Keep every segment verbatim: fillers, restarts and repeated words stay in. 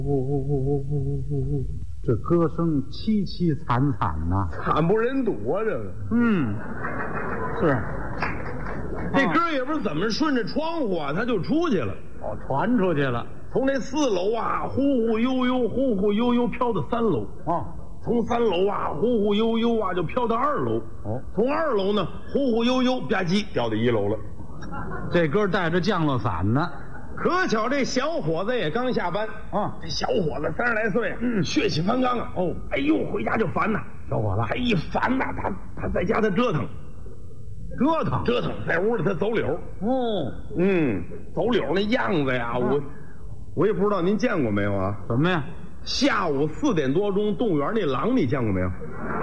这歌声凄凄惨惨呐， 惨不忍睹啊！这个， 嗯，是。 这歌也不是怎么顺着窗户啊，它就出去了。 哦，传出去了。 从这四楼啊，忽忽悠悠，忽忽悠悠飘到三楼。 哦， 从三楼啊，忽忽悠悠啊，就飘到二楼。 哦， 从二楼呢，忽忽悠悠吧唧掉到一楼了。 这歌带着降落伞呢。 可巧这小伙子也刚下班啊， 这小伙子三十来岁，嗯，血气方刚啊。哦，哎呦，回家就烦呐， 小伙子， 他一烦呐，他他在家他折腾。 折腾折腾，在屋里他走柳。 哦， 嗯，走柳那样子呀，我、啊、我也不知道您见过没有啊？ 什么呀？ 下午四点多钟，动物园那狼你见过没有？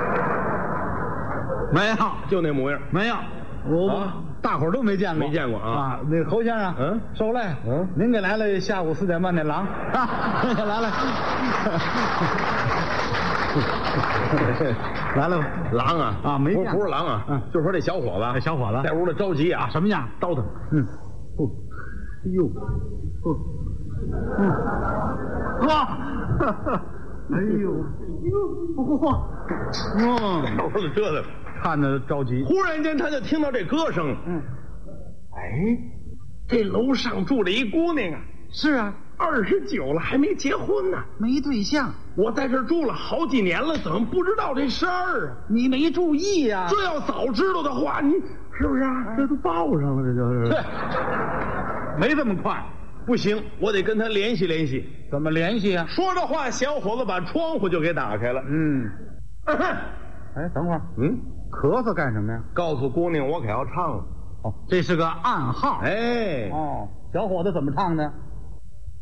没有， 就那模样。 没有，我、 啊、 大伙儿都没见过， 没见过啊。 啊，那侯先生， 嗯， 受累， 嗯， 您给来了下午四点半那狼啊，来来。来了， 狼啊啊，没见不是不是狼啊，嗯，就说这小伙子， 这小伙子在屋里着急啊， 什么样？ 叨腾， 嗯，哦，哎呦，哦，嗯，哇，哎呦，嚯，嗯， 在屋里折腾， 看着着急。 忽然间他就听到这歌声，嗯，哎，这楼上住着一姑娘啊， 是啊。 二十九了，还没结婚呢， 没对象。 我在这儿住了好几年了，怎么不知道这事儿啊？ 你没注意呀、啊？ 这要早知道的话，你是不是啊？这都报上了，这就是。 对，没这么快， 不行，我得跟他联系联系。 怎么联系啊？ 说着话，小伙子把窗户就给打开了。 嗯。哎，等会儿， 嗯， 咳嗽干什么呀？ 告诉姑娘，我可要唱了。 哦，这是个暗号。 哎， 哦，小伙子怎么唱的？